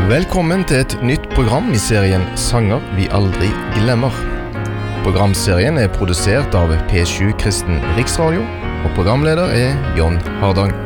Velkommen til et nytt program I serien Sanger vi aldri glemmer. Programserien produsert av P7 Kristen Riksradio, og programleder John Hardang.